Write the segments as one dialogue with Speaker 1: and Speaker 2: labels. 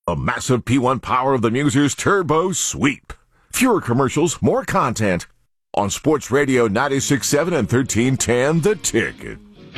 Speaker 1: A massive P1 power of the Muser's Turbo Sweep. Fewer commercials, more content. On Sports Radio 96.7 and 1310, The Ticket.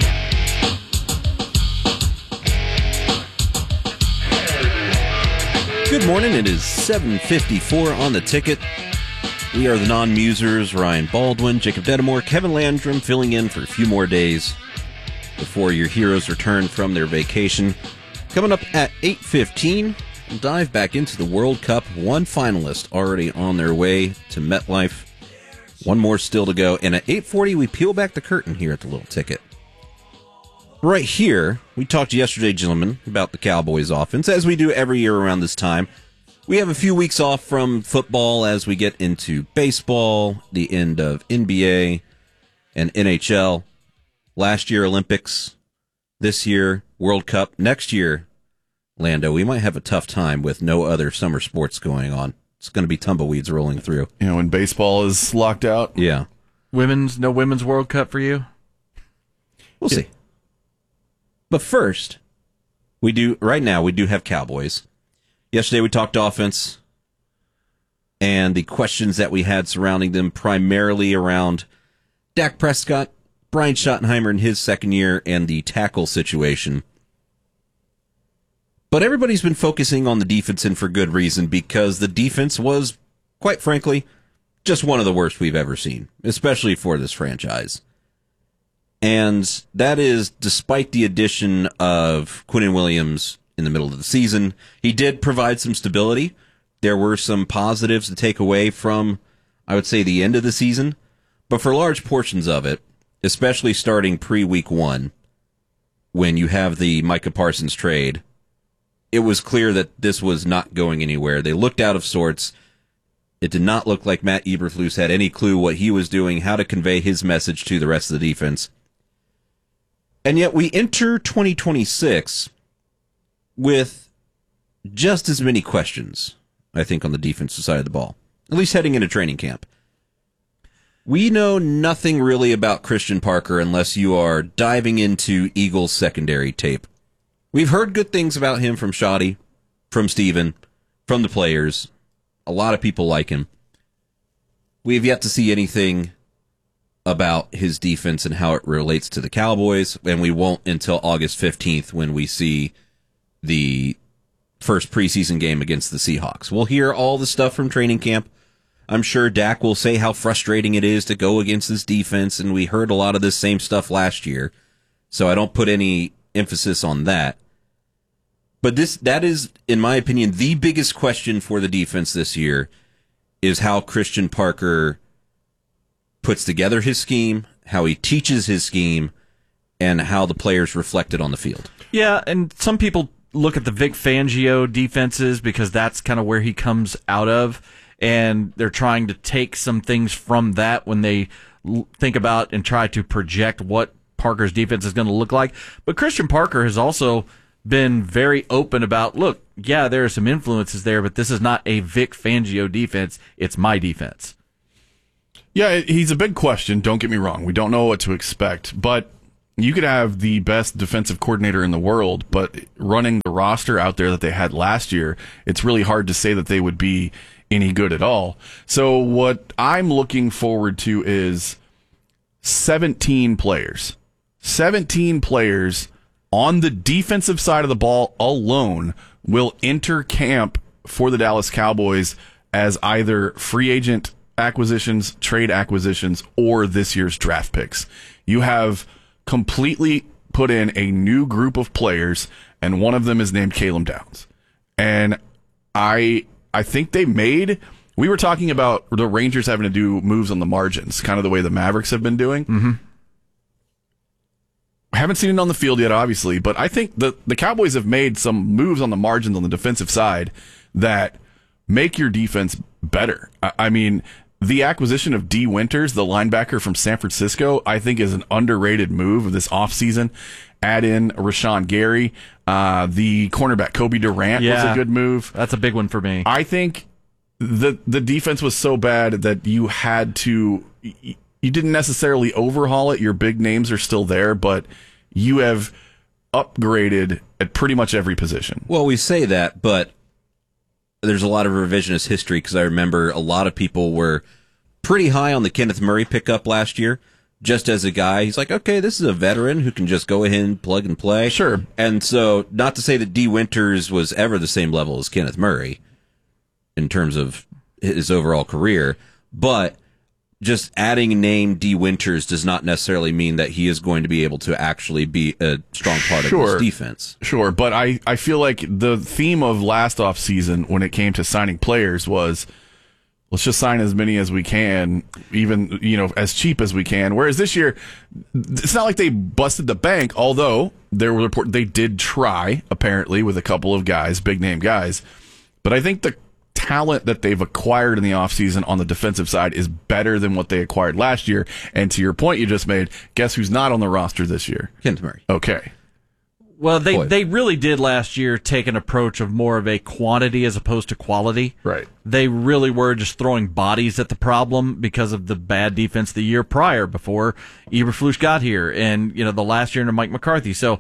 Speaker 2: Good morning. It is 7:54 on The Ticket. We are the non-Musers, Ryan Baldwin, Jacob Dedamore, Kevin Landrum, filling in for a few more days before your heroes return from their vacation. Coming up at 8:15, we'll dive back into the World Cup. One finalist already on their way to MetLife. One more still to go. And at 8:40, we peel back the curtain here at the Little Ticket. Right here, we talked yesterday, gentlemen, about the Cowboys offense, as we do every year around this time. We have a few weeks off from football as we get into baseball, the end of NBA and NHL. Last year, Olympics. This year, World Cup. Next year, Lando, we might have a tough time with no other summer sports going on. It's going to be tumbleweeds rolling through.
Speaker 3: You know, when baseball is locked out.
Speaker 2: Yeah.
Speaker 4: No women's World Cup for you?
Speaker 2: We'll see. But first, right now, we do have Cowboys. Yesterday, we talked offense and the questions that we had surrounding them, primarily around Dak Prescott, Brian Schottenheimer in his second year, and the tackle situation. But everybody's been focusing on the defense, and for good reason, because the defense was, quite frankly, just one of the worst we've ever seen, especially for this franchise. And that is despite the addition of Quinnen Williams in the middle of the season. He did provide some stability. There were some positives to take away from, I would say, the end of the season. But for large portions of it, especially starting pre-week 1, when you have the Micah Parsons trade, it was clear that this was not going anywhere. They looked out of sorts. It did not look like Matt Eberflus had any clue what he was doing, how to convey his message to the rest of the defense. And yet we enter 2026 with just as many questions, I think, on the defensive side of the ball, at least heading into training camp. We know nothing really about Christian Parker unless you are diving into Eagles secondary tape. We've heard good things about him from Shoddy, from Steven, from the players. A lot of people like him. We have yet to see anything about his defense and how it relates to the Cowboys, and we won't until August 15th when we see the first preseason game against the Seahawks. We'll hear all the stuff from training camp. I'm sure Dak will say how frustrating it is to go against this defense, and we heard a lot of this same stuff last year, so I don't put any emphasis on that. But that is, in my opinion, the biggest question for the defense this year is how Christian Parker puts together his scheme, how he teaches his scheme, and how the players reflect it on the field.
Speaker 4: Yeah, and some people look at the Vic Fangio defenses because that's kind of where he comes out of, and they're trying to take some things from that when they think about and try to project what Parker's defense is going to look like. But Christian Parker has also been very open about, look, yeah, there are some influences there, but this is not a Vic Fangio defense. It's my defense.
Speaker 3: Yeah, he's a big question. Don't get me wrong. We don't know what to expect, but you could have the best defensive coordinator in the world, but running the roster out there that they had last year, it's really hard to say that they would be any good at all. So what I'm looking forward to is 17 players. 17 players on the defensive side of the ball alone will enter camp for the Dallas Cowboys as either free agent acquisitions, trade acquisitions, or this year's draft picks. You have completely put in a new group of players, and one of them is named Caleb Downs. And I think we were talking about the Rangers having to do moves on the margins, kind of the way the Mavericks have been doing.
Speaker 4: Mm-hmm.
Speaker 3: I haven't seen it on the field yet, obviously, but I think the Cowboys have made some moves on the margins on the defensive side that make your defense better. I mean, the acquisition of D. Winters, the linebacker from San Francisco, I think is an underrated move of this offseason. Add in Rashawn Gary. The cornerback Kobe Durant was a good move.
Speaker 4: That's a big one for me.
Speaker 3: I think the defense was so bad that you had to... You didn't necessarily overhaul it. Your big names are still there, but you have upgraded at pretty much every position.
Speaker 2: Well, we say that, but there's a lot of revisionist history because I remember a lot of people were pretty high on the Kenneth Murray pickup last year. Just as a guy, he's like, okay, this is a veteran who can just go ahead and plug and play.
Speaker 3: Sure.
Speaker 2: And so, not to say that D. Winters was ever the same level as Kenneth Murray in terms of his overall career, but just adding name D. Winters does not necessarily mean that he is going to be able to actually be a strong part of this defense.
Speaker 3: Sure, but I feel like the theme of last offseason when it came to signing players was, let's just sign as many as we can, even, as cheap as we can. Whereas this year, it's not like they busted the bank, although there were reports they did try, apparently, with a couple of guys, big-name guys. But I think the talent that they've acquired in the offseason on the defensive side is better than what they acquired last year. And to your point you just made, guess who's not on the roster this year?
Speaker 2: Kenneth Murray.
Speaker 3: Okay.
Speaker 4: Well, they really did last year take an approach of more of a quantity as opposed to quality.
Speaker 3: Right.
Speaker 4: They really were just throwing bodies at the problem because of the bad defense the year prior before Eberflus got here and, the last year under Mike McCarthy. So,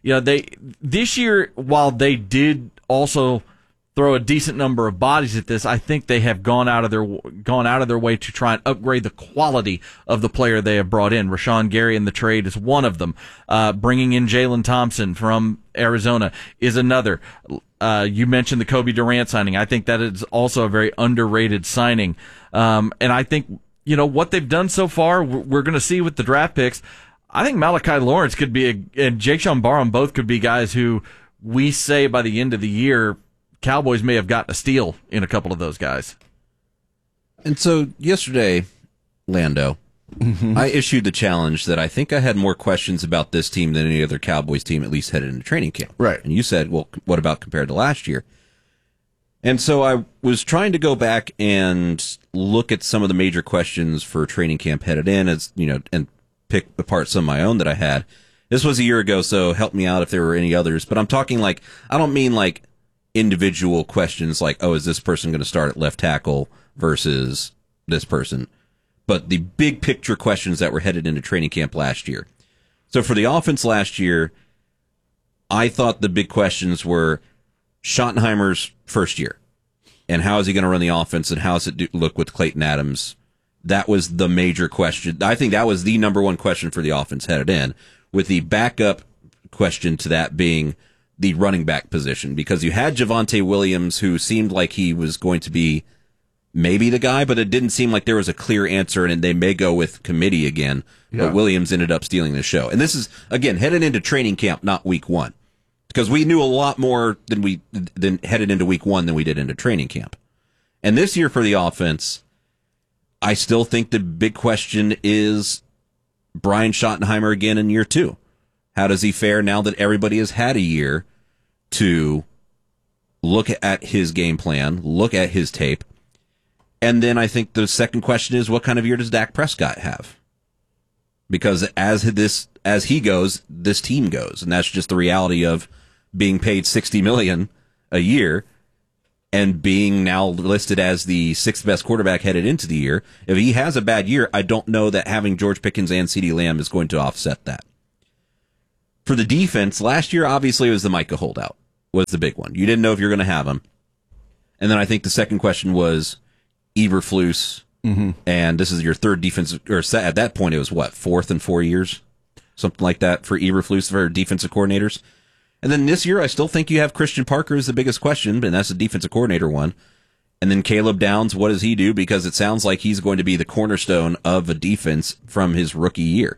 Speaker 4: this year, while they did also throw a decent number of bodies at this, I think they have gone out of their way to try and upgrade the quality of the player they have brought in. Rashawn Gary in the trade is one of them. Bringing in Jalen Thompson from Arizona is another. You mentioned the Kobe Durant signing. I think that is also a very underrated signing. And I think, what they've done so far, we're going to see with the draft picks. I think Malachi Lawrence could be and Jake Sean Barham both could be guys who we say by the end of the year, Cowboys may have gotten a steal in a couple of those guys.
Speaker 2: And so yesterday, Lando, I issued the challenge that I think I had more questions about this team than any other Cowboys team, at least headed into training camp.
Speaker 3: Right.
Speaker 2: And you said, well, what about compared to last year? And so I was trying to go back and look at some of the major questions for training camp headed in, and pick apart some of my own that I had. This was a year ago, so help me out if there were any others. But I'm talking I don't mean individual questions like, oh, is this person going to start at left tackle versus this person? But the big picture questions that were headed into training camp last year. So for the offense last year, I thought the big questions were Schottenheimer's first year. And how is he going to run the offense and how does it look with Clayton Adams? That was the major question. I think that was the number one question for the offense headed in, with the backup question to that being the running back position, because you had Javonte Williams, who seemed like he was going to be maybe the guy, but it didn't seem like there was a clear answer, and they may go with committee again, but Williams ended up stealing the show. And this is, again, headed into training camp, not week one, because we knew a lot more than headed into week one than we did into training camp. And this year for the offense, I still think the big question is Brian Schottenheimer again in year two. How does he fare now that everybody has had a year to look at his game plan, look at his tape? And then I think the second question is, what kind of year does Dak Prescott have? Because as he goes, this team goes. And that's just the reality of being paid $60 million a year and being now listed as the sixth best quarterback headed into the year. If he has a bad year, I don't know that having George Pickens and CeeDee Lamb is going to offset that. For the defense, last year, obviously, it was the Micah holdout, was the big one. You didn't know if you were going to have him. And then I think the second question was Eberflus, and this is your third defensive, or at that point, it was fourth in 4 years? Something like that for Eberflus, for defensive coordinators. And then this year, I still think you have Christian Parker as the biggest question, and that's the defensive coordinator one. And then Caleb Downs, what does he do? Because it sounds like he's going to be the cornerstone of a defense from his rookie year.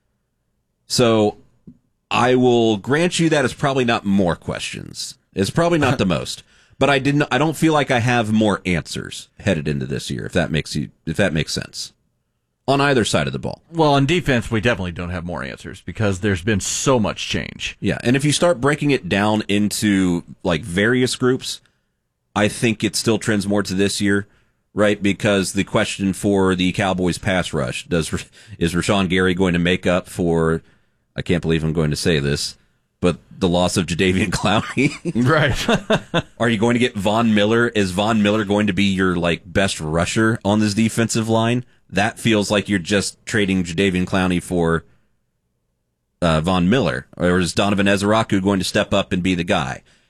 Speaker 2: So I will grant you that it's probably not more questions. It's probably not the most, but I don't feel like I have more answers headed into this year, if that makes sense, on either side of the ball.
Speaker 4: Well, on defense, we definitely don't have more answers because there's been so much change.
Speaker 2: Yeah. And if you start breaking it down into various groups, I think it still trends more to this year, right? Because the question for the Cowboys pass rush, is Rashawn Gary going to make up for, I can't believe I'm going to say this, but the loss of Jadeveon Clowney.
Speaker 3: Right.
Speaker 2: Are you going to get Von Miller? Is Von Miller going to be your best rusher on this defensive line? That feels like you're just trading Jadeveon Clowney for Von Miller. Or is Donovan Ezeraku going to step up and be the guy?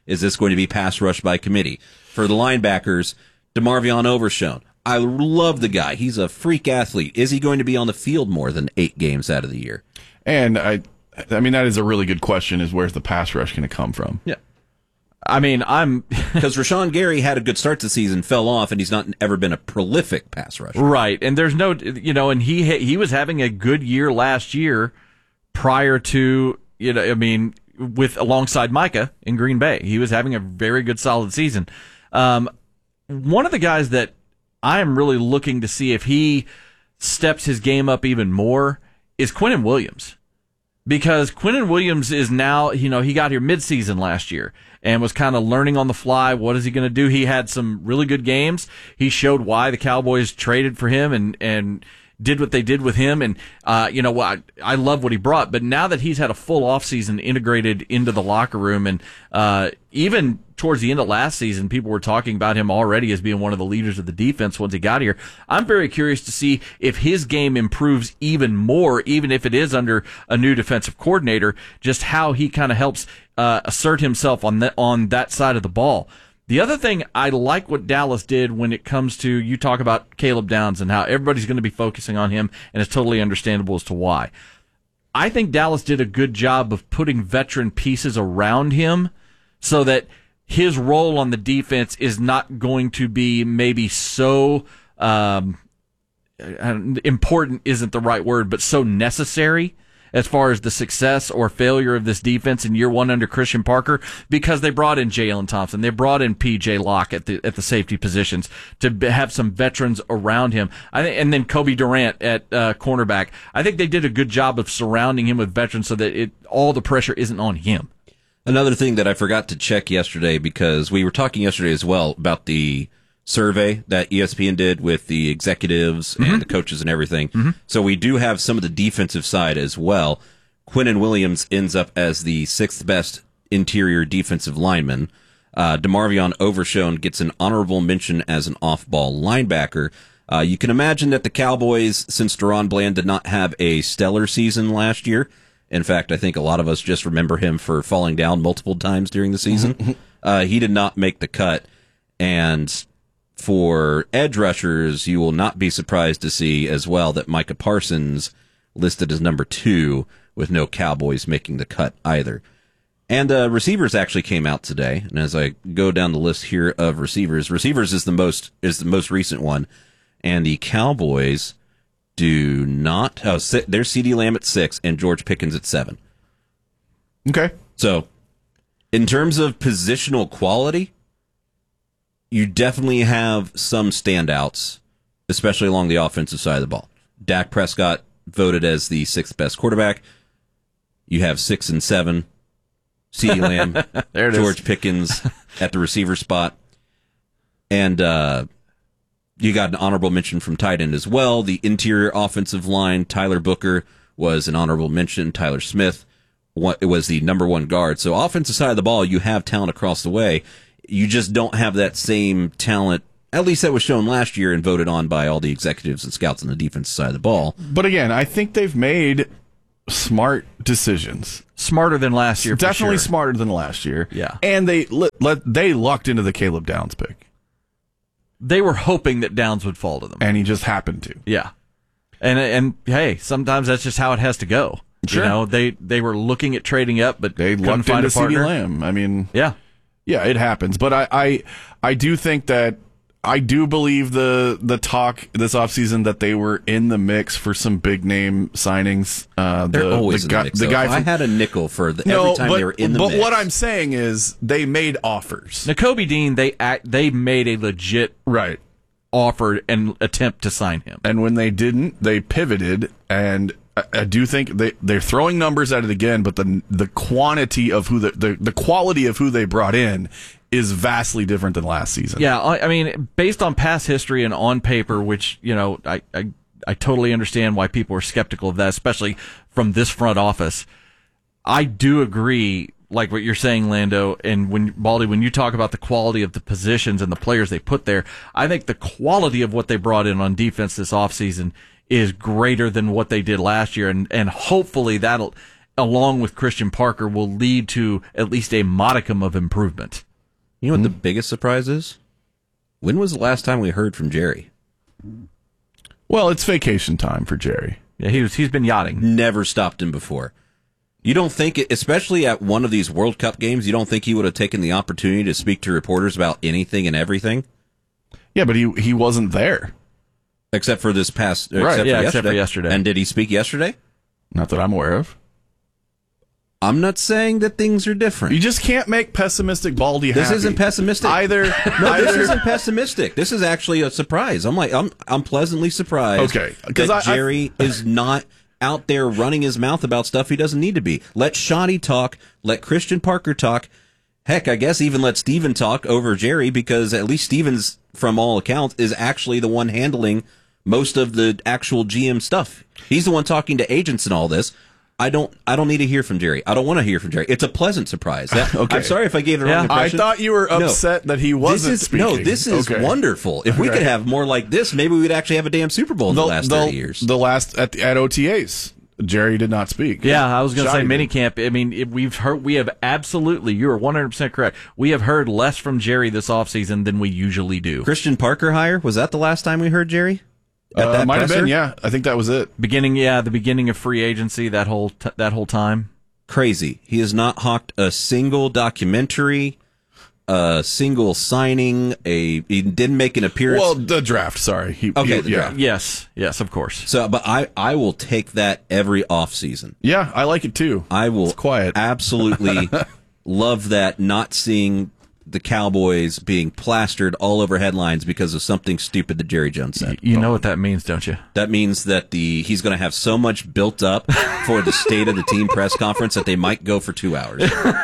Speaker 2: Is this going to be pass rush by committee? For the linebackers, DeMarvion Overshown. I love the guy. He's a freak athlete. Is he going to be on the field more than 8 games out of the year?
Speaker 3: And I mean, that is a really good question, is where's the pass rush going to come from?
Speaker 4: Yeah. I mean,
Speaker 2: because Rashawn Gary had a good start to the season, fell off, and he's not ever been a prolific pass rusher.
Speaker 4: Right. And there's no, and he was having a good year last year prior to, alongside Micah in Green Bay. He was having a very good, solid season. One of the guys that I am really looking to see if he steps his game up even more is Quinnen Williams. Because Quinnen Williams is now, he got here midseason last year and was kind of learning on the fly. What is he going to do? He had some really good games. He showed why the Cowboys traded for him and did what they did with him. And, I love what he brought. But now that he's had a full offseason integrated into the locker room, and even towards the end of last season, people were talking about him already as being one of the leaders of the defense once he got here. I'm very curious to see if his game improves even more, even if it is under a new defensive coordinator, just how he kind of helps assert himself on that side of the ball. The other thing, I like what Dallas did when it comes to, you talk about Caleb Downs and how everybody's going to be focusing on him, and it's totally understandable as to why. I think Dallas did a good job of putting veteran pieces around him so that his role on the defense is not going to be maybe so important isn't the right word, but so necessary as far as the success or failure of this defense in year one under Christian Parker, because they brought in Jalen Thompson, they brought in P.J. Locke at the safety positions to have some veterans around him, and then Kobe Durant at cornerback. I think they did a good job of surrounding him with veterans so that all the pressure isn't on him.
Speaker 2: Another thing that I forgot to check yesterday, because we were talking yesterday as well about the survey that ESPN did with the executives and the coaches and everything. Mm-hmm. So we do have some of the defensive side as well. Quinnen Williams ends up as the 6th best interior defensive lineman. DeMarvion Overshown gets an honorable mention as an off-ball linebacker. You can imagine that the Cowboys, since Deron Bland did not have a stellar season last year, in fact, I think a lot of us just remember him for falling down multiple times during the season, he did not make the cut. And for edge rushers, you will not be surprised to see as well that Micah Parsons listed as number 2 with no Cowboys making the cut either. And receivers actually came out today. And as I go down the list here of receivers is the most recent one. And the Cowboys do not. There's CeeDee Lamb at 6 and George Pickens at 7.
Speaker 3: Okay.
Speaker 2: So, in terms of positional quality, you definitely have some standouts, especially along the offensive side of the ball. Dak Prescott voted as the 6th best quarterback. You have 6 and 7. CeeDee Lamb, George Pickens at the receiver spot. And you got an honorable mention from tight end as well. The interior offensive line, Tyler Booker was an honorable mention. Tyler Smith was the number 1 guard. So offensive side of the ball, you have talent across the way. You just don't have that same talent, at least that was shown last year and voted on by all the executives and scouts on the defensive side of the ball.
Speaker 3: But again, I think they've made smart decisions.
Speaker 4: Smarter than last year,
Speaker 3: Definitely
Speaker 4: for sure.
Speaker 3: Smarter than last year.
Speaker 4: Yeah.
Speaker 3: And they lucked into the Caleb Downs pick.
Speaker 4: They were hoping that Downs would fall to them.
Speaker 3: And he just happened to.
Speaker 4: Yeah. And hey, sometimes that's just how it has to go.
Speaker 3: Sure.
Speaker 4: They were looking at trading up, but
Speaker 3: they
Speaker 4: couldn't
Speaker 3: lucked
Speaker 4: find
Speaker 3: into
Speaker 4: a partner.
Speaker 3: CeeDee Lamb. I mean,
Speaker 4: yeah,
Speaker 3: it happens. But I do think that I do believe the talk this offseason that they were in the mix for some big name signings.
Speaker 2: They're always in the mix. I had a nickel for every time they were in the mix.
Speaker 3: But what I'm saying is they made offers.
Speaker 4: Nakobe Dean, they made a legit offer and attempt to sign him.
Speaker 3: And when they didn't, they pivoted. And I do think they're throwing numbers at it again. But the quantity of the quality of who they brought in is vastly different than last season.
Speaker 4: Yeah, I mean, based on past history and on paper, which, I totally understand why people are skeptical of that, especially from this front office. I do agree, like what you're saying, Lando, and when you talk about the quality of the positions and the players they put there, I think the quality of what they brought in on defense this offseason is greater than what they did last year, and hopefully that'll along with Christian Parker, will lead to at least a modicum of improvement.
Speaker 2: You know what the biggest surprise is? When was the last time we heard from Jerry?
Speaker 3: Well, it's vacation time for Jerry.
Speaker 4: Yeah, he's been yachting.
Speaker 2: Never stopped him before. You don't think, especially at one of these World Cup games, you don't think he would have taken the opportunity to speak to reporters about anything and everything?
Speaker 3: Yeah, but he wasn't there.
Speaker 2: Except for this past...
Speaker 3: Right,
Speaker 4: except for yesterday.
Speaker 2: And did he speak yesterday?
Speaker 3: Not that I'm aware of.
Speaker 2: I'm not saying that things are different.
Speaker 3: You just can't make pessimistic Baldy
Speaker 2: This
Speaker 3: happy.
Speaker 2: isn't pessimistic.
Speaker 3: Either.
Speaker 2: This isn't pessimistic. This is actually a surprise. I'm pleasantly surprised that Jerry is not out there running his mouth about stuff he doesn't need to be. Let Shotty talk. Let Christian Parker talk. Heck, I guess even let Steven talk over Jerry, because at least Steven's, from all accounts, is actually the one handling most of the actual GM stuff. He's the one talking to agents and all this. I don't need to hear from Jerry. I don't want to hear from Jerry. It's a pleasant surprise.
Speaker 3: Okay.
Speaker 2: I'm sorry if I gave the wrong impression.
Speaker 3: I thought you were upset that he wasn't speaking.
Speaker 2: No, this is wonderful. If we could have more like this, maybe we'd actually have a damn Super Bowl in the last 30 years.
Speaker 3: The last at OTAs, Jerry did not speak.
Speaker 4: Yeah, I was going to say minicamp. I mean, we have absolutely, you are 100% correct. We have heard less from Jerry this offseason than we usually do.
Speaker 2: Christian Parker hire, was that the last time we heard Jerry?
Speaker 3: Might have been, yeah. I think that was it.
Speaker 4: The beginning of free agency, that whole time.
Speaker 2: Crazy. He has not hawked a single documentary, a single signing. He didn't make an appearance.
Speaker 3: Well, the draft. Sorry.
Speaker 2: The draft.
Speaker 4: Yes, of course.
Speaker 2: So, but I will take that every offseason.
Speaker 3: Yeah, I like it too.
Speaker 2: I will.
Speaker 3: It's quiet.
Speaker 2: Absolutely love that. Not seeing the Cowboys being plastered all over headlines because of something stupid that Jerry Jones said.
Speaker 4: You know what that means, don't you?
Speaker 2: That means that he's going to have so much built up for the state of the team press conference that they might go for 2 hours.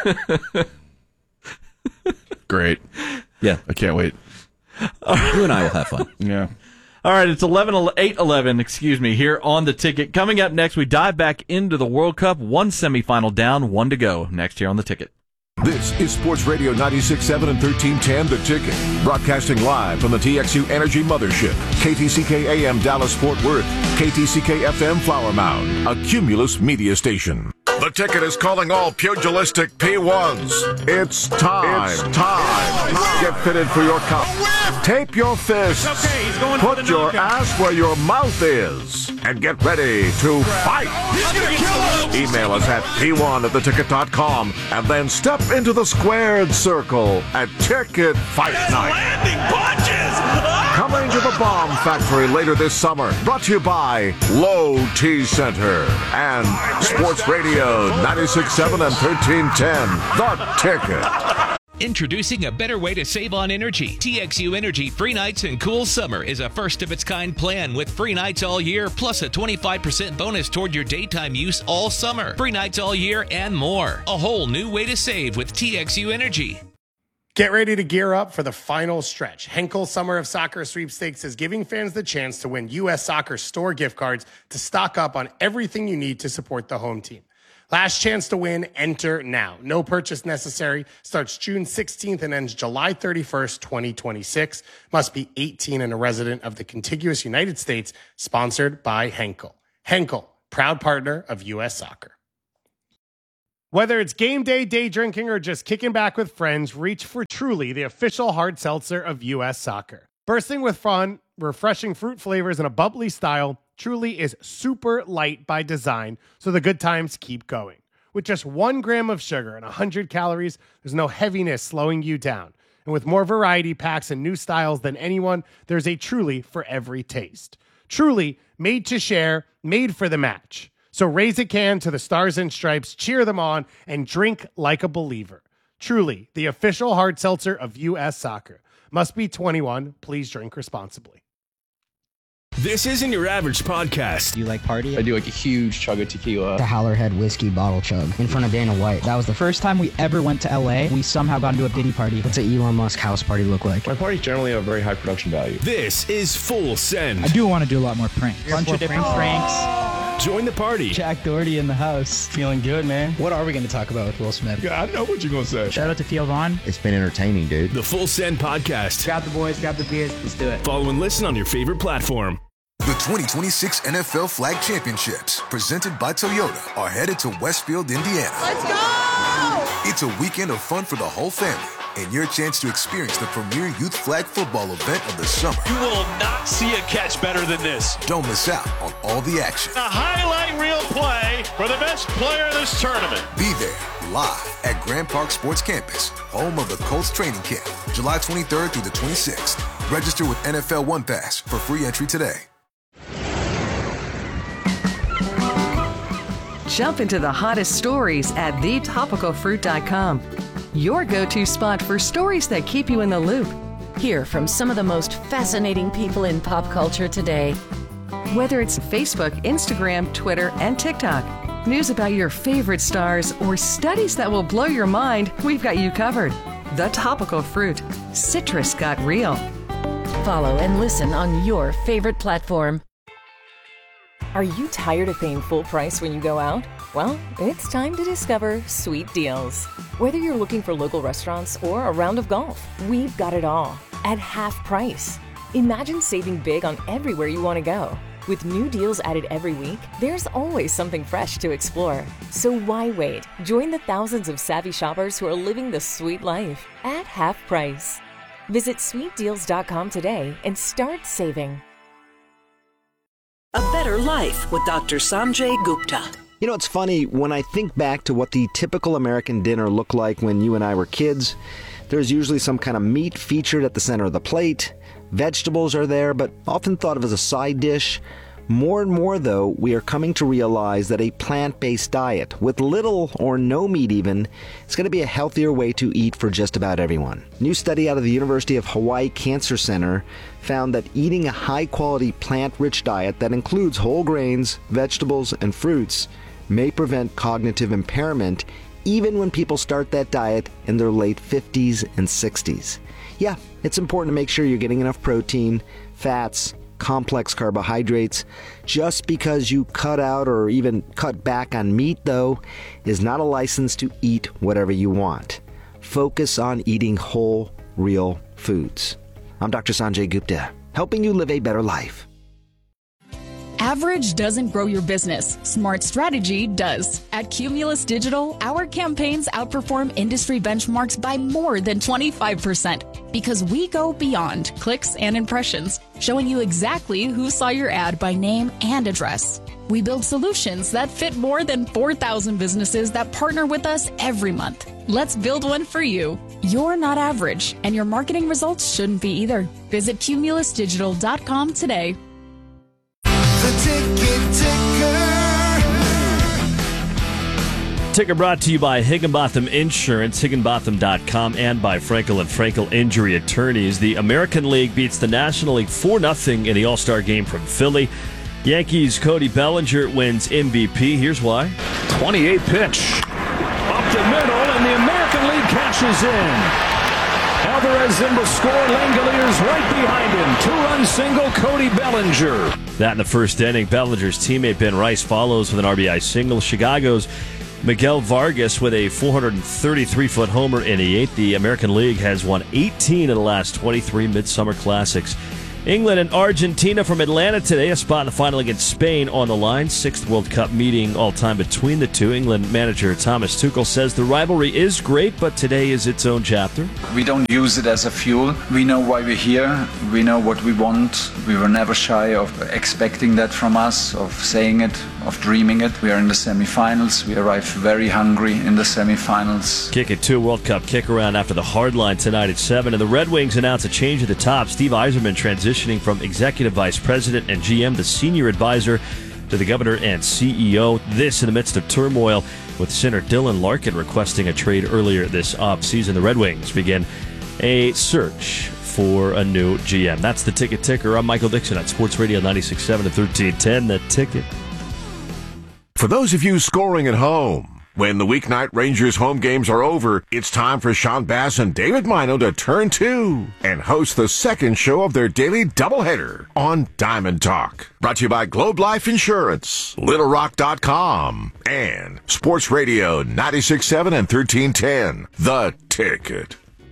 Speaker 3: Great.
Speaker 2: Yeah.
Speaker 3: I can't wait.
Speaker 2: You and I will have fun.
Speaker 3: Yeah.
Speaker 4: All right, it's 8:11, here on The Ticket. Coming up next, we dive back into the World Cup. One semifinal down, one to go. Next here on The Ticket.
Speaker 1: This is Sports Radio 96.7 and 1310 The Ticket. Broadcasting live from the TXU Energy Mothership. KTCK AM Dallas Fort Worth. KTCK FM Flower Mound. A Cumulus media station. The Ticket is calling all pugilistic P1s. It's time. Get fitted for your cup. Tape your fists. Put your ass where your mouth is. And get ready to fight. Email us at p1@theticket.com and then step into the squared circle at Ticket Fight Night.
Speaker 5: Landing punches!
Speaker 1: Coming to the Bomb Factory later this summer. Brought to you by Low T Center and Sports Radio 96.7 and 1310. The Ticket.
Speaker 5: Introducing a better way to save on energy. TXU Energy Free Nights and Cool Summer is a first-of-its-kind plan with free nights all year, plus a 25% bonus toward your daytime use all summer. Free nights all year and more. A whole new way to save with TXU Energy.
Speaker 6: Get ready to gear up for the final stretch. Henkel Summer of Soccer Sweepstakes is giving fans the chance to win U.S. Soccer store gift cards to stock up on everything you need to support the home team. Last chance to win, enter now. No purchase necessary. Starts June 16th and ends July 31st, 2026. Must be 18 and a resident of the contiguous United States. Sponsored by Henkel. Henkel, proud partner of U.S. Soccer. Whether it's game day, day drinking, or just kicking back with friends, reach for Truly, the official hard seltzer of U.S. Soccer. Bursting with fun, refreshing fruit flavors, and a bubbly style, Truly is super light by design, so the good times keep going. With just 1 gram of sugar and 100 calories, there's no heaviness slowing you down. And with more variety packs and new styles than anyone, there's a Truly for every taste. Truly, made to share, made for the match. So raise a can to the Stars and Stripes, cheer them on, and drink like a believer. Truly, the official hard seltzer of U.S. Soccer. Must be 21. Please drink responsibly.
Speaker 7: This isn't your average podcast.
Speaker 8: Do you like party?
Speaker 9: I do like a huge chug of tequila.
Speaker 8: The Howlerhead whiskey bottle chug in front of Dana White. That was the first time we ever went to LA. We somehow got into a Diddy party. What's an Elon Musk house party look like?
Speaker 9: My parties generally have very high production value.
Speaker 7: This is Full Send.
Speaker 8: I do want to do a lot more pranks. Bunch of different pranks.
Speaker 7: Join the party.
Speaker 8: Jack Doherty in the house. Feeling good, man. What are we going to talk about with Will Smith?
Speaker 9: Yeah, I know what you're going to say.
Speaker 8: Shout out to Theo Vaughn.
Speaker 10: It's been entertaining, dude.
Speaker 7: The Full Send podcast.
Speaker 8: Grab the boys, grab the beers. Let's do it.
Speaker 7: Follow and listen on your favorite platform.
Speaker 1: The
Speaker 10: 2026 NFL Flag Championships, presented by Toyota, are headed to Westfield, Indiana.
Speaker 11: Let's go!
Speaker 10: It's a weekend of fun for the whole family and your chance to experience the premier youth flag football event of the summer.
Speaker 12: You will not see a catch better than this.
Speaker 10: Don't miss out on all the action.
Speaker 12: A highlight reel play for the best player of this tournament.
Speaker 10: Be there live at Grand Park Sports Campus, home of the Colts training camp, July 23rd through the 26th. Register with NFL One Pass for free entry today.
Speaker 13: Jump into the hottest stories at thetopicalfruit.com. Your go-to spot for stories that keep you in the loop.
Speaker 14: Hear from some of the most fascinating people in pop culture today.
Speaker 13: Whether it's Facebook, Instagram, Twitter, and TikTok, news about your favorite stars, or studies that will blow your mind, we've got you covered. The Topical Fruit. Citrus got real.
Speaker 14: Follow and listen on your favorite platform.
Speaker 15: Are you tired of paying full price when you go out? Well, it's time to discover Sweet Deals. Whether you're looking for local restaurants or a round of golf, we've got it all at half price. Imagine saving big on everywhere you want to go. With new deals added every week, there's always something fresh to explore. So why wait? Join the thousands of savvy shoppers who are living the sweet life at half price. Visit sweetdeals.com today and start saving.
Speaker 16: A Better Life with Dr. Sanjay Gupta.
Speaker 17: You know, it's funny, when I think back to what the typical American dinner looked like when you and I were kids, there's usually some kind of meat featured at the center of the plate. Vegetables are there, but often thought of as a side dish. More and more, though, we are coming to realize that a plant-based diet, with little or no meat even, is going to be a healthier way to eat for just about everyone. A new study out of the University of Hawaii Cancer Center found that eating a high-quality plant-rich diet that includes whole grains, vegetables, and fruits may prevent cognitive impairment even when people start that diet in their late 50s and 60s. Yeah, it's important to make sure you're getting enough protein, fats, complex carbohydrates. Just because you cut out or even cut back on meat, though, is not a license to eat whatever you want. Focus on eating whole, real foods. I'm Dr. Sanjay Gupta, helping you live a better life.
Speaker 18: Average doesn't grow your business. Smart strategy does. At Cumulus Digital, our campaigns outperform industry benchmarks by more than 25% because we go beyond clicks and impressions, showing you exactly who saw your ad by name and address. We build solutions that fit more than 4,000 businesses that partner with us every month. Let's build one for you. You're not average, and your marketing results shouldn't be either. Visit cumulusdigital.com today.
Speaker 11: The Ticket Ticker.
Speaker 19: Ticker brought to you by Higginbotham Insurance, higginbotham.com, and by Frankel & Frankel Injury Attorneys. The American League beats the National League 4-0 in the All-Star game from Philly. Yankees' Cody Bellinger wins MVP. Here's why.
Speaker 20: 28 pitch. Up the middle, and the American League cashes in. Alvarez in to score. Langoliers right behind him. Two-run single, Cody Bellinger.
Speaker 19: That in the first inning. Bellinger's teammate Ben Rice follows with an RBI single. Chicago's Miguel Vargas with a 433-foot homer in the eighth. The American League has won 18 of the last 23 Midsummer Classics. England and Argentina from Atlanta today. A spot in the final against Spain on the line. Sixth World Cup meeting all time between the two. England manager Thomas Tuchel says the rivalry is great, but today is its own chapter.
Speaker 21: We don't use it as a fuel. We know why we're here. We know what we want. We were never shy of expecting that from us, of saying it, of dreaming it. We are in the semifinals. We arrived very hungry in the semifinals.
Speaker 19: Kick It 2 World Cup kick around after the hard line tonight at 7. And the Red Wings announce a change at the top. Steve Yzerman transitioning from Executive Vice President and GM to Senior Advisor to the Governor and CEO. This in the midst of turmoil with center Dylan Larkin requesting a trade earlier this offseason. The Red Wings begin a search for a new GM. That's the Ticket Ticker. I'm Michael Dixon at Sports Radio 96.7 and 1310. The Ticket.
Speaker 1: For those of you scoring at home, when the weeknight Rangers home games are over, it's time for Sean Bass and David Mino to turn two and host the second show of their daily doubleheader on Diamond Talk. Brought to you by Globe Life Insurance, LittleRock.com, and Sports Radio 96.7 and 1310. The Ticket.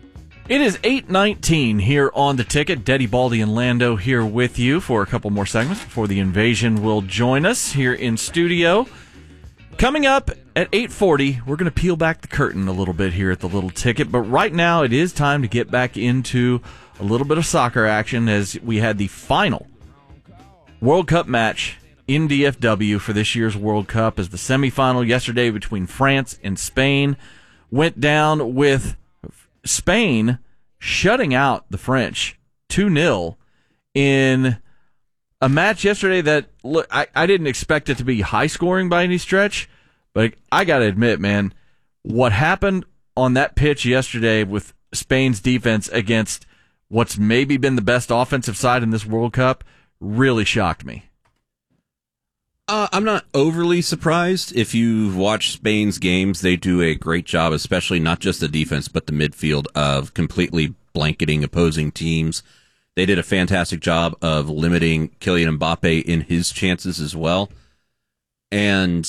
Speaker 4: It is 8:19 here on The Ticket. Deddy, Baldy, and Lando here with you for a couple more segments before the Invasion will join us here in studio. Coming up at 8:40, we're going to peel back the curtain a little bit here at the Little Ticket. But right now, it is time to get back into a little bit of soccer action as we had the final World Cup match in DFW for this year's World Cup as the semifinal yesterday between France and Spain went down with Spain shutting out the French 2-0 in a match yesterday that, look, I didn't expect it to be high scoring by any stretch, but I got to admit, man, what happened on that pitch yesterday with Spain's defense against what's maybe been the best offensive side in this World Cup really shocked me.
Speaker 2: I'm not overly surprised. If you've watched Spain's games, they do a great job, especially not just the defense, but the midfield, of completely blanketing opposing teams. They did a fantastic job of limiting Kylian Mbappe in his chances as well. And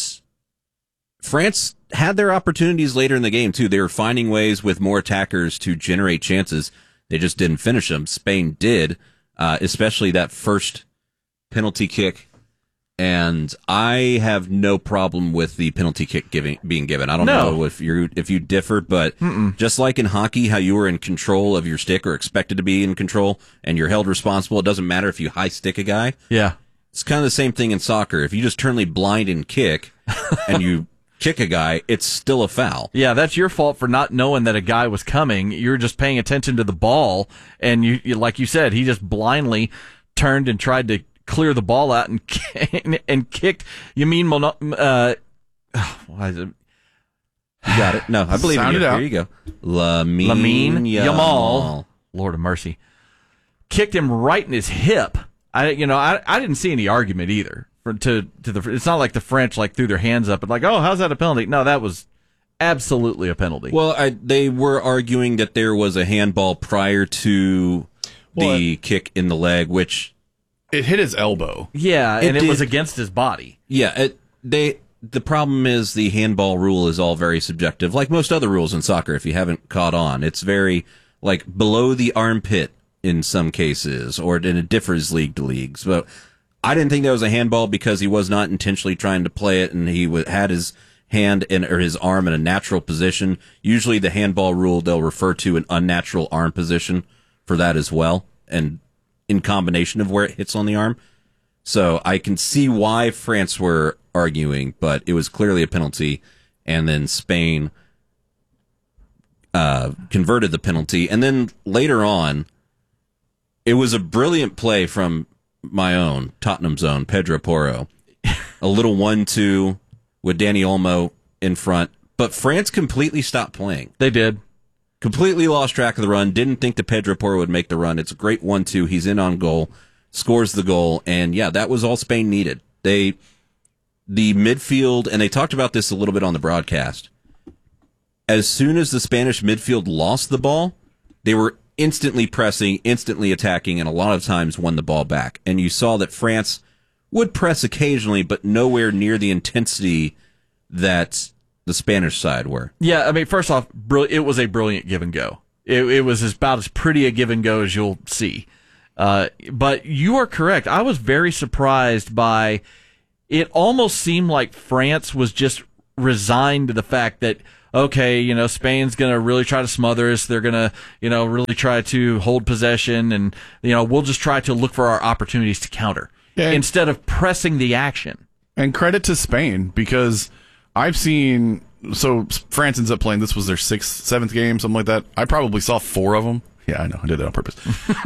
Speaker 2: France had their opportunities later in the game, too. They were finding ways with more attackers to generate chances. They just didn't finish them. Spain did, especially that first penalty kick. And I have no problem with the penalty kick being given. I don't know if you differ, but just like in hockey, how you were in control of your stick or expected to be in control, and you're held responsible. It doesn't matter if you high stick a guy.
Speaker 4: Yeah,
Speaker 2: it's kind of the same thing in soccer. If you just totally blind and kick, and you kick a guy, it's still a foul.
Speaker 4: Yeah, that's your fault for not knowing that a guy was coming. You're just paying attention to the ball, and you like you said, he just blindly turned and tried to clear the ball out and kicked Yamin why is it?
Speaker 2: You got it. No, I believe in you. There you go. Lamine Yamal.
Speaker 4: Lord of mercy. Kicked him right in his hip. I didn't see any argument either. It's not like the French threw their hands up and oh, how's that a penalty? No, that was absolutely a penalty.
Speaker 2: Well, they were arguing that there was a handball prior to the kick in the leg, which
Speaker 3: it hit his elbow.
Speaker 4: Yeah, and it was against his body.
Speaker 2: Yeah, the problem is the handball rule is all very subjective, like most other rules in soccer. If you haven't caught on, it's very below the armpit in some cases, or it differs league to league. But I didn't think that was a handball because he was not intentionally trying to play it, and he had his hand or his arm in a natural position. Usually, the handball rule they'll refer to an unnatural arm position for that as well, and in combination of where it hits on the arm. So I can see why France were arguing, but it was clearly a penalty, and then Spain converted the penalty. And then later on, it was a brilliant play from my own Tottenham's own Pedro Porro. A little 1-2 with Dani Olmo in front, but France completely stopped playing.
Speaker 4: They did.
Speaker 2: Completely lost track of the run, didn't think that Pedro Porro would make the run. It's a great 1-2. He's in on goal, scores the goal, and yeah, that was all Spain needed. The midfield, and they talked about this a little bit on the broadcast, as soon as the Spanish midfield lost the ball, they were instantly pressing, instantly attacking, and a lot of times won the ball back. And you saw that France would press occasionally, but nowhere near the intensity that the Spanish side were.
Speaker 4: Yeah, I mean, first off, it was a brilliant give and go. It was about as pretty a give and go as you'll see. But you are correct. I was very surprised by it. Almost seemed like France was just resigned to the fact that, okay, Spain's going to really try to smother us. They're going to, really try to hold possession, and, we'll just try to look for our opportunities to counter instead of pressing the action.
Speaker 3: And credit to Spain, because I've seen, so France ends up playing, this was their 6th, 7th game, something like that. I probably saw 4 of them. Yeah, I know, I did that on purpose.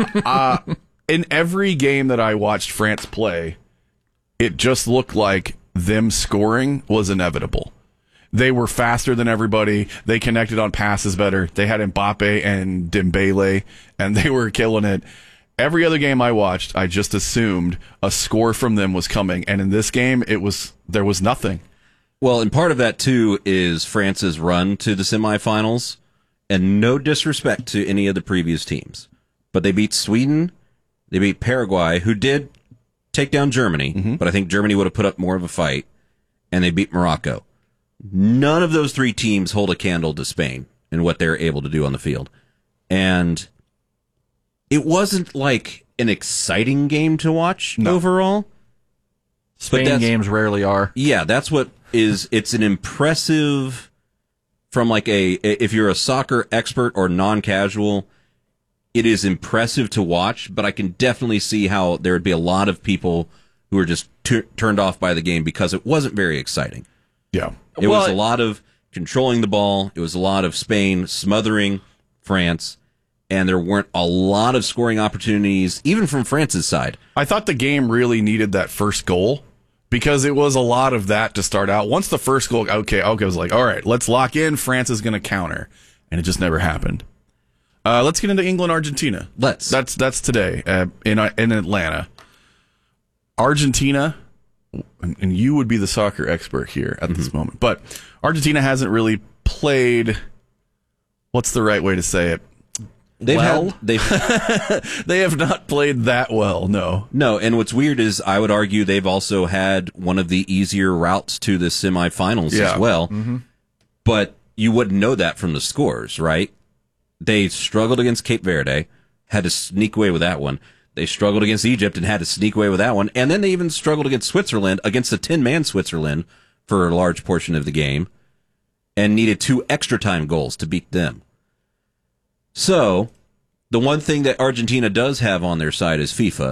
Speaker 3: In every game that I watched France play, it just looked like them scoring was inevitable. They were faster than everybody. They connected on passes better. They had Mbappe and Dembele, and they were killing it. Every other game I watched, I just assumed a score from them was coming. And in this game, there was nothing.
Speaker 2: Well, and part of that, too, is France's run to the semifinals. And no disrespect to any of the previous teams, but they beat Sweden, they beat Paraguay, who did take down Germany, but I think Germany would have put up more of a fight, and they beat Morocco. None of those 3 teams hold a candle to Spain in what they're able to do on the field. And it wasn't like an exciting game to watch overall.
Speaker 4: Spain games rarely are.
Speaker 2: Yeah, that's what is. It's an impressive, from like if you're a soccer expert or non-casual, it is impressive to watch, but I can definitely see how there would be a lot of people who are just turned off by the game because it wasn't very exciting.
Speaker 3: Yeah.
Speaker 2: It was a lot of controlling the ball. It was a lot of Spain smothering France, and there weren't a lot of scoring opportunities, even from France's side.
Speaker 3: I thought the game really needed that first goal because it was a lot of that to start out. Once the first goal, okay, I was like, all right, let's lock in. France is going to counter, and it just never happened. Let's get into England-Argentina. That's today in Atlanta. Argentina, and you would be the soccer expert here at this moment, but Argentina hasn't really played. What's the right way to say it? They have not played that well. No.
Speaker 2: And what's weird is I would argue they've also had one of the easier routes to the semifinals as well. Mm-hmm. But you wouldn't know that from the scores, right? They struggled against Cape Verde, had to sneak away with that one. They struggled against Egypt and had to sneak away with that one. And then they even struggled against Switzerland, against a 10-man Switzerland for a large portion of the game, and needed 2 extra time goals to beat them. So, the one thing that Argentina does have on their side is FIFA.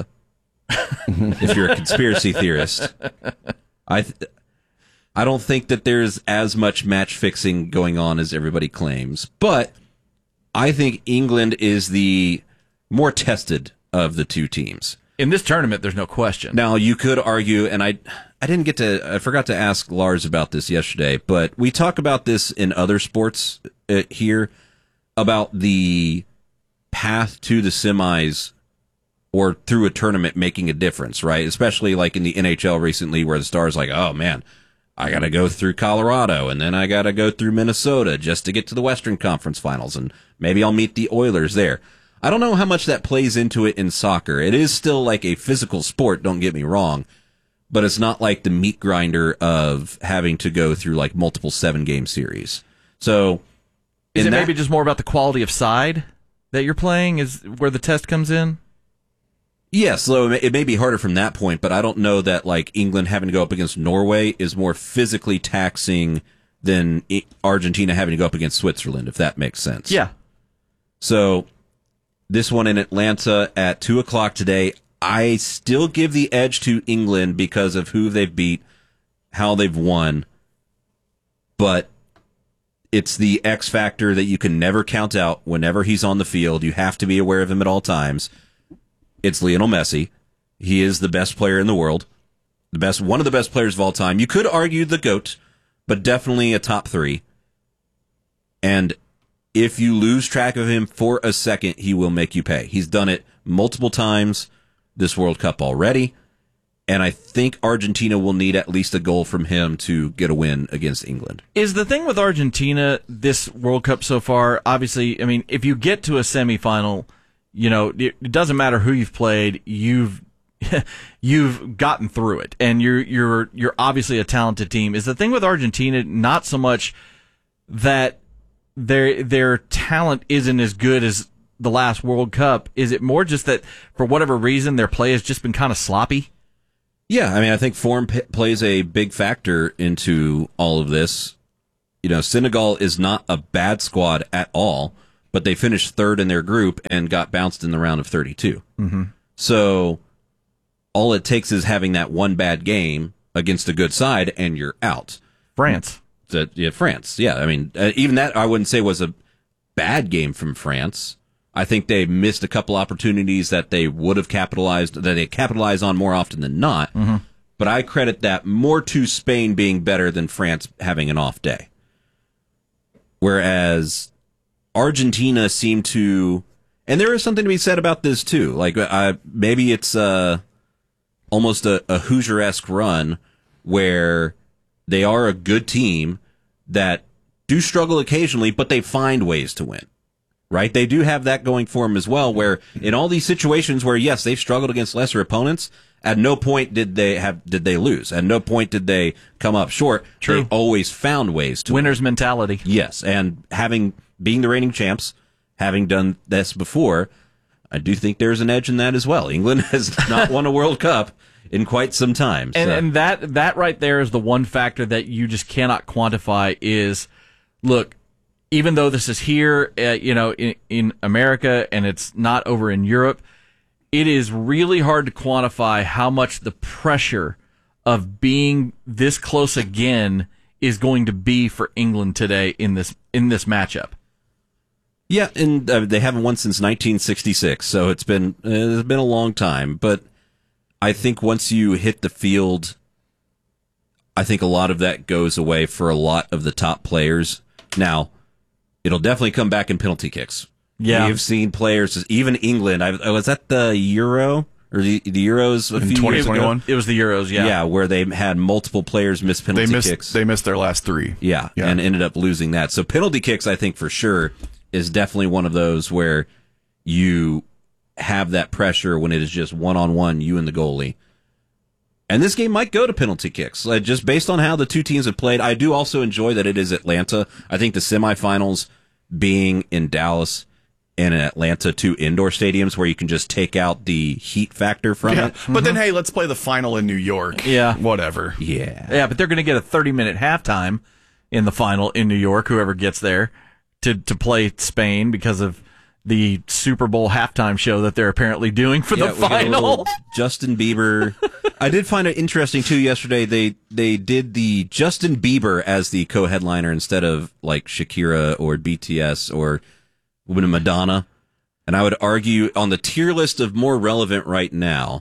Speaker 2: If you're a conspiracy theorist, I don't think that there's as much match fixing going on as everybody claims, but I think England is the more tested of the two teams.
Speaker 4: In this tournament, there's no question.
Speaker 2: Now, you could argue, and I forgot to ask Lars about this yesterday, but we talk about this in other sports here, about the path to the semis or through a tournament making a difference, right? Especially like in the NHL recently where the Stars like, oh man, I got to go through Colorado and then I got to go through Minnesota just to get to the Western Conference Finals, and maybe I'll meet the Oilers there. I don't know how much that plays into it in soccer. It is still like a physical sport, don't get me wrong, but it's not like the meat grinder of having to go through like multiple 7-game series. So
Speaker 4: is it maybe just more about the quality of side that you're playing is where the test comes in?
Speaker 2: Yes, so it may be harder from that point, but I don't know that like England having to go up against Norway is more physically taxing than Argentina having to go up against Switzerland, if that makes sense.
Speaker 4: Yeah.
Speaker 2: So this one in Atlanta at 2:00 today, I still give the edge to England because of who they've beat, how they've won, but it's the X factor that you can never count out whenever he's on the field. You have to be aware of him at all times. It's Lionel Messi. He is the best player in the world, one of the best players of all time. You could argue the GOAT, but definitely a top 3. And if you lose track of him for a second, he will make you pay. He's done it multiple times this World Cup already, and I think Argentina will need at least a goal from him to get a win against England.
Speaker 4: Is the thing with Argentina this World Cup so far, obviously, I mean, if you get to a semifinal, you know, it doesn't matter who you've played, you've gotten through it, and you're obviously a talented team. Is the thing with Argentina not so much that their talent isn't as good as the last World Cup? Is it more just that for whatever reason their play has just been kind of sloppy?
Speaker 2: Yeah, I mean, I think form plays a big factor into all of this. You know, Senegal is not a bad squad at all, but they finished 3rd in their group and got bounced in the round of 32.
Speaker 4: Mm-hmm.
Speaker 2: So all it takes is having that one bad game against a good side, and you're out.
Speaker 4: France.
Speaker 2: France. Yeah, I mean, even that I wouldn't say was a bad game from France. I think they missed a couple opportunities that they would have capitalized, that they capitalize on more often than not.
Speaker 4: Mm-hmm.
Speaker 2: But I credit that more to Spain being better than France having an off day. Whereas Argentina seemed to, and there is something to be said about this too. Like maybe it's almost a Hoosier-esque run where they are a good team that do struggle occasionally, but they find ways to win. Right? They do have that going for them as well, where in all these situations where, yes, they've struggled against lesser opponents, at no point did they lose. At no point did they come up short.
Speaker 4: True.
Speaker 2: They always found ways to
Speaker 4: Winner's mentality.
Speaker 2: Yes, and being the reigning champs, having done this before, I do think there's an edge in that as well. England has not won a World Cup in quite some time. So.
Speaker 4: And that right there is the one factor that you just cannot quantify is, look, even though this is here, in America and it's not over in Europe, it is really hard to quantify how much the pressure of being this close again is going to be for England today in this matchup.
Speaker 2: Yeah, and they haven't won since 1966, so it's been a long time. But I think once you hit the field, I think a lot of that goes away for a lot of the top players. Now, it'll definitely come back in penalty kicks.
Speaker 4: Yeah,
Speaker 2: we've seen players, even England. Was that the Euro or the Euros a
Speaker 3: in
Speaker 2: few
Speaker 3: 2021?
Speaker 2: years ago?
Speaker 4: It was the Euros. Yeah,
Speaker 2: where they had multiple players miss penalty kicks.
Speaker 3: They missed their last 3.
Speaker 2: Yeah, and ended up losing that. So penalty kicks, I think for sure, is definitely one of those where you have that pressure when it is just one-on-one, you and the goalie. And this game might go to penalty kicks, just based on how the two teams have played. I do also enjoy that it is Atlanta. I think the semifinals being in Dallas and in Atlanta, 2 indoor stadiums where you can just take out the heat factor from it.
Speaker 3: But then, hey, let's play the final in New York.
Speaker 4: Yeah.
Speaker 3: Whatever.
Speaker 2: Yeah,
Speaker 4: but they're going to get a 30-minute halftime in the final in New York, whoever gets there, to play Spain because of the Super Bowl halftime show that they're apparently doing for the final.
Speaker 2: Justin Bieber. I did find it interesting, too, yesterday. They did the Justin Bieber as the co-headliner instead of, like, Shakira or BTS or Madonna. And I would argue on the tier list of more relevant right now,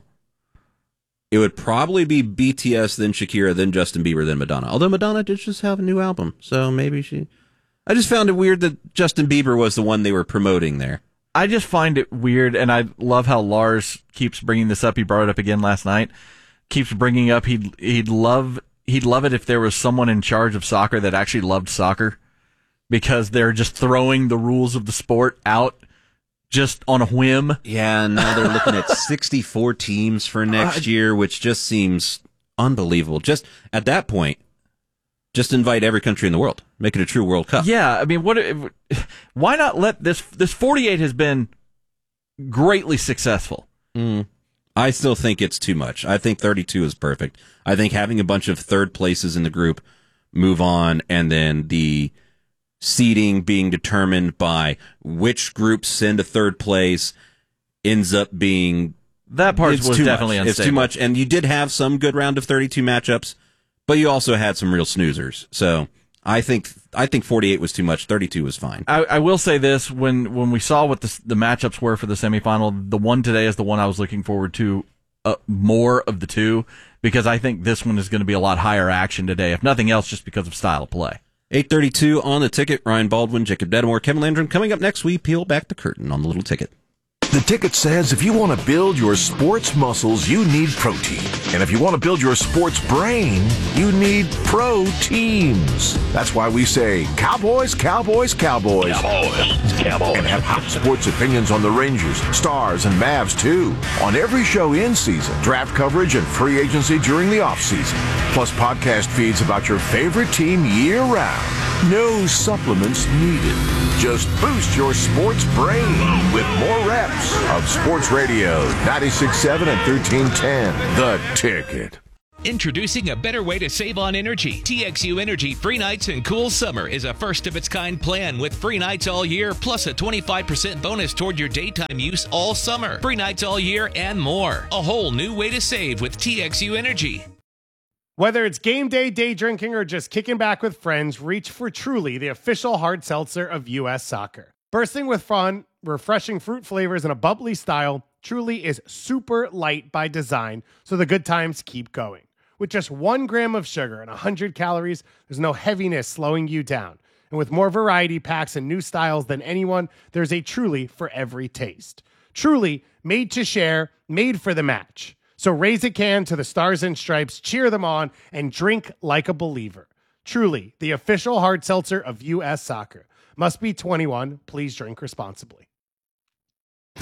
Speaker 2: it would probably be BTS, then Shakira, then Justin Bieber, then Madonna. Although Madonna did just have a new album, so maybe she... I just found it weird that Justin Bieber was the one they were promoting there.
Speaker 4: I just find it weird, and I love how Lars keeps bringing this up. He brought it up again last night. Keeps bringing up he'd love it if there was someone in charge of soccer that actually loved soccer, because they're just throwing the rules of the sport out just on a whim.
Speaker 2: Yeah, now they're looking at 64 teams for next year, which just seems unbelievable. Just at that point, just invite every country in the world. Make it a true World Cup.
Speaker 4: Yeah, I mean, why not let this 48 has been greatly successful.
Speaker 2: I still think it's too much. I think 32 is perfect. I think having a bunch of third places in the group move on, and then the seeding being determined by which groups send a third place ends up being...
Speaker 4: That part was definitely unstable.
Speaker 2: It's too much, and you did have some good round of 32 matchups, but you also had some real snoozers. So I think 48 was too much. 32 was fine.
Speaker 4: I will say this: when we saw what the matchups were for the semifinal, the one today is the one I was looking forward to more of the two, because I think this one is going to be a lot higher action today, if nothing else, just because of style of play.
Speaker 2: 8:32 on the ticket. Ryan Baldwin, Jacob Dedamore, Kevin Landrum. Coming up next, we peel back the curtain on the little ticket.
Speaker 1: The ticket says if you want to build your sports muscles, you need protein. And if you want to build your sports brain, you need pro teams. That's why we say Cowboys, Cowboys, Cowboys.
Speaker 20: Cowboys, Cowboys.
Speaker 1: And have hot sports opinions on the Rangers, Stars, and Mavs, too. On every show in season, draft coverage, and free agency during the offseason. Plus podcast feeds about your favorite team year-round. No supplements needed. Just boost your sports brain with more reps of Sports Radio 96.7 and 1310. The Ticket.
Speaker 5: Introducing a better way to save on energy. TXU Energy Free Nights and Cool Summer is a first-of-its-kind plan with free nights all year, plus a 25% bonus toward your daytime use all summer. Free nights all year and more. A whole new way to save with TXU Energy.
Speaker 6: Whether it's game day, day drinking, or just kicking back with friends, reach for Truly, the official hard seltzer of U.S. Soccer. Bursting with fun, refreshing fruit flavors, and a bubbly style, Truly is super light by design, so the good times keep going. With just 1 gram of sugar and 100 calories, there's no heaviness slowing you down. And with more variety packs and new styles than anyone, there's a Truly for every taste. Truly, made to share, made for the match. So raise a can to the Stars and Stripes, cheer them on, and drink like a believer. Truly, the official hard seltzer of U.S. Soccer. Must be 21. Please drink responsibly.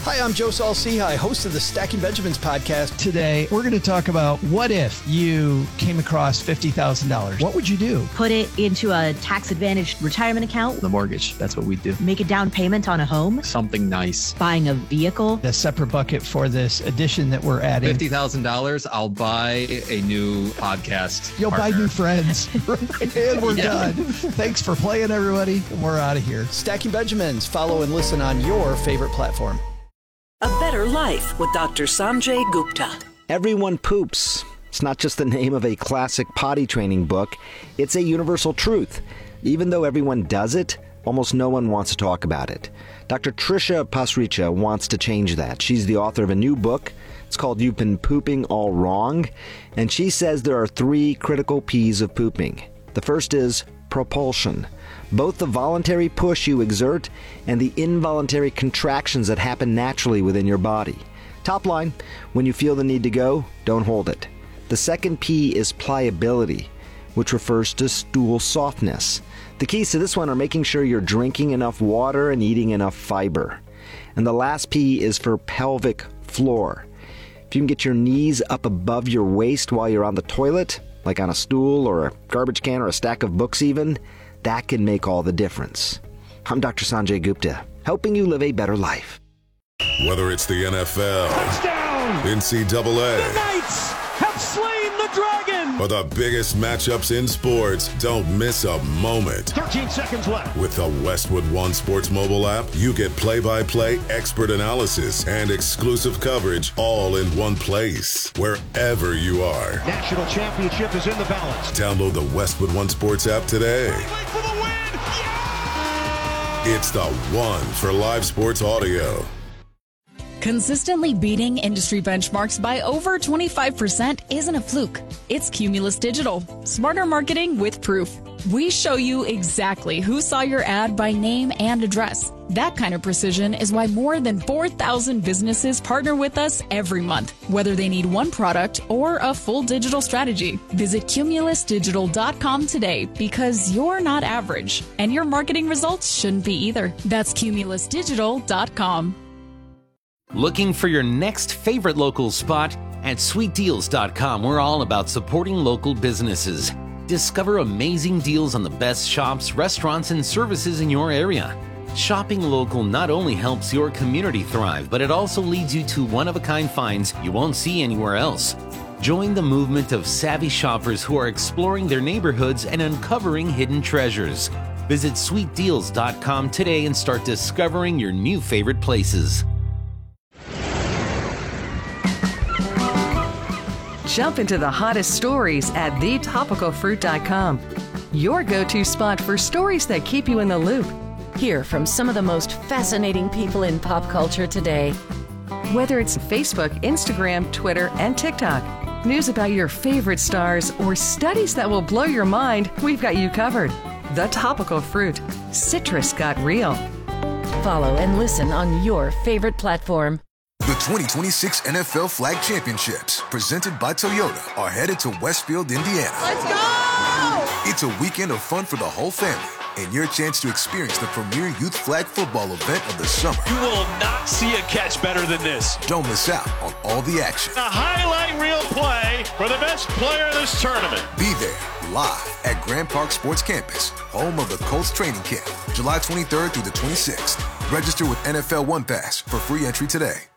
Speaker 9: Hi, I'm Joe Saul-Sehy, host of the Stacking Benjamins podcast.
Speaker 22: Today, we're going to talk about what if you came across $50,000. What would you do?
Speaker 23: Put it into a tax-advantaged retirement account.
Speaker 22: The mortgage, that's what we do.
Speaker 23: Make a down payment on a home.
Speaker 22: Something nice.
Speaker 23: Buying a vehicle.
Speaker 22: A separate bucket for this addition that we're adding.
Speaker 24: $50,000, I'll buy a new podcast.
Speaker 22: You'll
Speaker 24: partner.
Speaker 22: buy new friends. And we're done. Thanks for playing, everybody. We're out of here.
Speaker 9: Stacking Benjamins. Follow and listen on your favorite platform.
Speaker 16: A Better Life with Dr. Sanjay Gupta.
Speaker 17: Everyone poops. It's not just the name of a classic potty training book. It's a universal truth. Even though everyone does it, almost no one wants to talk about it. Dr. Trisha Pasricha wants to change that. She's the author of a new book. It's called You've Been Pooping All Wrong. And she says there are 3 critical P's of pooping. The first is propulsion. Both the voluntary push you exert and the involuntary contractions that happen naturally within your body. Top line, when you feel the need to go, don't hold it. The second P is pliability, which refers to stool softness. The keys to this one are making sure you're drinking enough water and eating enough fiber. And the last P is for pelvic floor. If you can get your knees up above your waist while you're on the toilet, like on a stool or a garbage can or a stack of books even, that can make all the difference. I'm Dr. Sanjay Gupta, helping you live a better life.
Speaker 1: Whether it's the NFL,
Speaker 20: Touchdown!
Speaker 1: NCAA,
Speaker 20: The Knights have slain the dragon!
Speaker 1: or the biggest matchups in sports, don't miss a moment.
Speaker 12: 13 seconds left.
Speaker 1: With the Westwood One Sports mobile app, you get play-by-play expert analysis and exclusive coverage all in one place, wherever you are.
Speaker 12: National championship is in the balance.
Speaker 1: Download the Westwood One Sports app today.
Speaker 12: For the win!
Speaker 1: It's the one for live sports audio.
Speaker 18: Consistently beating industry benchmarks by over 25% isn't a fluke. It's Cumulus Digital. Smarter marketing with proof. We show you exactly who saw your ad by name and address. That kind of precision is why more than 4,000 businesses partner with us every month, whether they need one product or a full digital strategy. Visit cumulusdigital.com today because you're not average, and your marketing results shouldn't be either. That's cumulusdigital.com.
Speaker 25: Looking for your next favorite local spot? At sweetdeals.com, we're all about supporting local businesses. Discover amazing deals on the best shops, restaurants, and services in your area. Shopping local not only helps your community thrive, but it also leads you to one-of-a-kind finds you won't see anywhere else. Join the movement of savvy shoppers who are exploring their neighborhoods and uncovering hidden treasures. Visit sweetdeals.com today and start discovering your new favorite places.
Speaker 13: Jump into the hottest stories at thetopicalfruit.com. Your go-to spot for stories that keep you in the loop.
Speaker 14: Hear from some of the most fascinating people in pop culture today.
Speaker 13: Whether it's Facebook, Instagram, Twitter, and TikTok. News about your favorite stars or studies that will blow your mind, we've got you covered. The Topical Fruit. Citrus got real.
Speaker 14: Follow and listen on your favorite platform.
Speaker 10: The 2026 NFL Flag Championships, presented by Toyota, are headed to Westfield, Indiana.
Speaker 11: Let's go!
Speaker 10: It's a weekend of fun for the whole family and your chance to experience the premier youth flag football event of the summer.
Speaker 12: You will not see a catch better than this.
Speaker 10: Don't miss out on all the action.
Speaker 12: A highlight reel play for the best player in this tournament.
Speaker 10: Be there live at Grand Park Sports Campus, home of the Colts training camp, July 23rd through the 26th. Register with NFL One Pass for free entry today.